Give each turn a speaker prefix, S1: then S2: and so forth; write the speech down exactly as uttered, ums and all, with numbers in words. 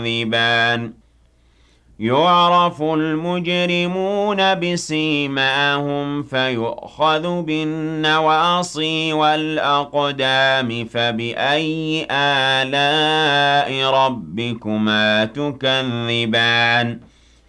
S1: تكذبان يعرف المجرمون بسيماهم فيؤخذ بالنواصي والأقدام فبأي آلاء ربكما تكذبان